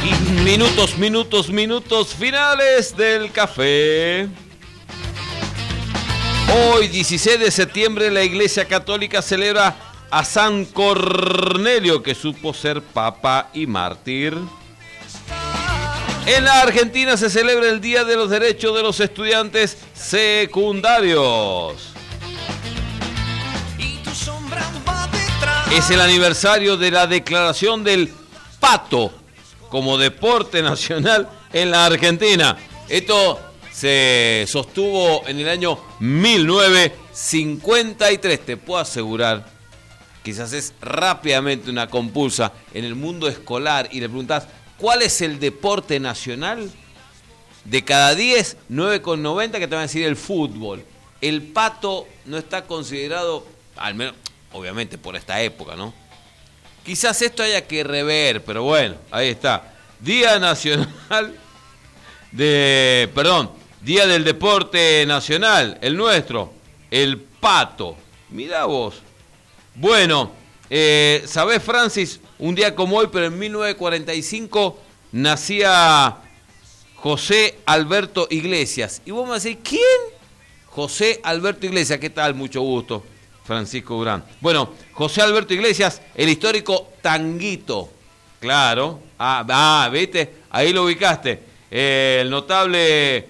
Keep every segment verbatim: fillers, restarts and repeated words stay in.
Minutos, minutos, minutos finales del café. Hoy, dieciséis de septiembre, la Iglesia Católica celebra a San Cornelio, que supo ser papa y mártir. En la Argentina se celebra el Día de los Derechos de los Estudiantes Secundarios. Es el aniversario de la declaración del pato como deporte nacional en la Argentina. Esto se sostuvo en el año mil novecientos cincuenta y tres. Te puedo asegurar, quizás es rápidamente una compulsa en el mundo escolar y le preguntás, ¿cuál es el deporte nacional? De cada diez, nueve coma noventa que te van a decir el fútbol. El pato no está considerado, al menos, obviamente por esta época, ¿no? Quizás esto haya que rever, pero bueno, ahí está. Día Nacional de... Perdón, Día del Deporte Nacional, el nuestro, el pato. Mirá vos. Bueno, eh, ¿sabés, Francis? Un día como hoy, pero en mil novecientos cuarenta y cinco, nacía José Alberto Iglesias. Y vos me decís, ¿quién? José Alberto Iglesias. ¿Qué tal? Mucho gusto. Francisco Durán. Bueno, José Alberto Iglesias, el histórico Tanguito. Claro. Ah, ah ¿viste? Ahí lo ubicaste. Eh, el notable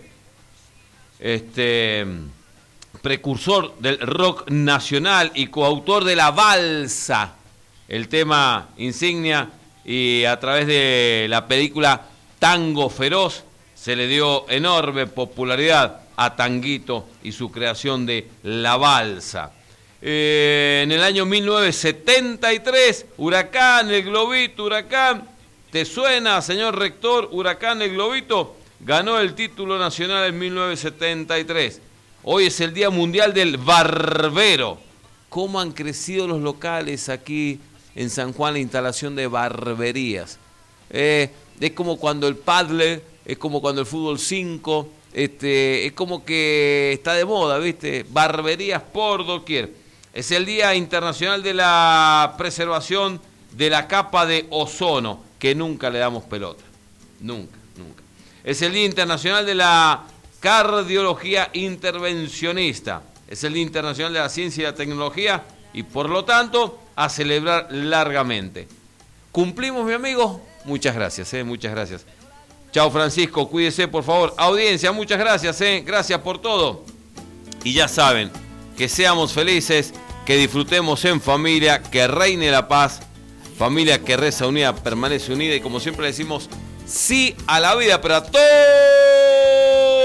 este, precursor del rock nacional y coautor de La Balsa, el tema insignia, y a través de la película Tango Feroz se le dio enorme popularidad a Tanguito y su creación de La Balsa. Eh, en el año mil novecientos setenta y tres, Huracán, el Globito, Huracán, ¿te suena, señor rector? Huracán, el Globito, ganó el título nacional en mil novecientos setenta y tres. Hoy es el Día Mundial del Barbero. ¿Cómo han crecido los locales aquí en San Juan, la instalación de barberías? Eh, es como cuando el pádel, es como cuando el fútbol cinco, este, es como que está de moda, ¿viste? Barberías por doquier. Es el Día Internacional de la Preservación de la Capa de Ozono, que nunca le damos pelota. Nunca, nunca. Es el Día Internacional de la Cardiología Intervencionista. Es el Día Internacional de la Ciencia y la Tecnología y, por lo tanto, a celebrar largamente. ¿Cumplimos, mi amigo? Muchas gracias, eh, muchas gracias. Chao, Francisco, cuídese, por favor. Audiencia, muchas gracias, eh, gracias por todo. Y ya saben, que seamos felices, que disfrutemos en familia, que reine la paz. Familia que reza unida, permanece unida y, como siempre decimos, sí a la vida, pero a todos.